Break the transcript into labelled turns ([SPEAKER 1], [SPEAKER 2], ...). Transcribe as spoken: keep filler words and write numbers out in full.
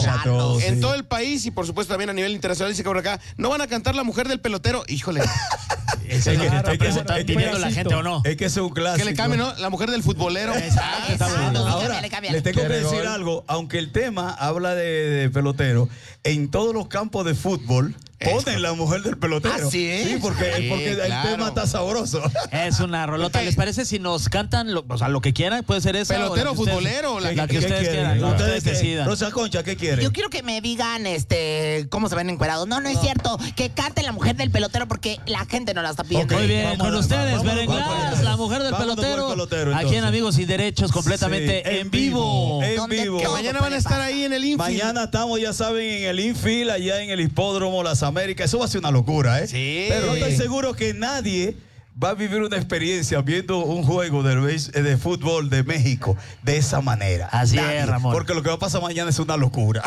[SPEAKER 1] escuchando.
[SPEAKER 2] En todo el país y por supuesto también a nivel internacional, dice que por acá, ¿no van a cantar La Mujer del Pelotero? Híjole.
[SPEAKER 3] Es que,
[SPEAKER 4] Claro,
[SPEAKER 3] es que,
[SPEAKER 4] pero
[SPEAKER 3] está
[SPEAKER 4] un
[SPEAKER 3] pidiendo la
[SPEAKER 4] pedacito.
[SPEAKER 3] gente o no.
[SPEAKER 5] Es que ese es un clásico.
[SPEAKER 2] Que le cambie, ¿no? La Mujer del Futbolero.
[SPEAKER 3] Exacto, está bueno.
[SPEAKER 1] Exacto,
[SPEAKER 5] Ahora,
[SPEAKER 1] cámbiale, cámbiale.
[SPEAKER 5] le tengo que
[SPEAKER 4] Quiere
[SPEAKER 5] decir
[SPEAKER 4] gol.
[SPEAKER 5] algo, aunque el tema habla de, de pelotero, en todos los campos de fútbol ponen La Mujer del Pelotero.
[SPEAKER 2] ¿Ah, sí?
[SPEAKER 5] Sí, porque,
[SPEAKER 2] Sí,
[SPEAKER 5] porque
[SPEAKER 2] claro.
[SPEAKER 5] el tema está sabroso.
[SPEAKER 3] Es una rolota. ¿Les parece si nos cantan lo, o sea, lo que quieran? Puede ser esa.
[SPEAKER 2] Pelotero,
[SPEAKER 3] o la que ustedes-
[SPEAKER 2] futbolero, la
[SPEAKER 3] La,
[SPEAKER 2] que-
[SPEAKER 3] que
[SPEAKER 5] ¿Qué
[SPEAKER 3] ustedes
[SPEAKER 5] quieren?
[SPEAKER 3] quieran. la que
[SPEAKER 5] ¿Ustedes
[SPEAKER 3] ustedes
[SPEAKER 5] qué?
[SPEAKER 3] decidan.
[SPEAKER 5] Rosa Concha, ¿qué quieren?
[SPEAKER 1] Yo quiero que me digan este cómo se ven encuerados. No, no es cierto. Que cante La Mujer del Pelotero porque la gente no la está pidiendo.
[SPEAKER 5] Ok.
[SPEAKER 3] Muy bien,
[SPEAKER 5] Vamos
[SPEAKER 3] con
[SPEAKER 5] a-
[SPEAKER 3] ustedes,
[SPEAKER 5] vamos-
[SPEAKER 3] Berenglás,
[SPEAKER 5] vamos-
[SPEAKER 3] la mujer del
[SPEAKER 5] vámonos con el
[SPEAKER 3] pelotero.
[SPEAKER 5] pelotero,
[SPEAKER 3] Aquí
[SPEAKER 5] entonces.
[SPEAKER 3] en Amigos y Derechos, completamente
[SPEAKER 5] Sí,
[SPEAKER 3] en vivo.
[SPEAKER 5] En
[SPEAKER 1] Donde
[SPEAKER 5] vivo.
[SPEAKER 2] Que
[SPEAKER 1] todo
[SPEAKER 2] mañana van a
[SPEAKER 1] puede
[SPEAKER 2] estar
[SPEAKER 1] pasar.
[SPEAKER 2] ahí en el infield.
[SPEAKER 5] Mañana estamos, ya saben, en el infield, allá en el Hipódromo Las Américas. Eso va a ser una locura, ¿eh?
[SPEAKER 2] Sí.
[SPEAKER 5] Pero no estoy seguro que nadie va a vivir una experiencia viendo un juego de, base- de fútbol de México de esa manera.
[SPEAKER 3] Así
[SPEAKER 5] Nadie.
[SPEAKER 3] es, Ramón.
[SPEAKER 5] Porque lo que va a pasar mañana es una locura.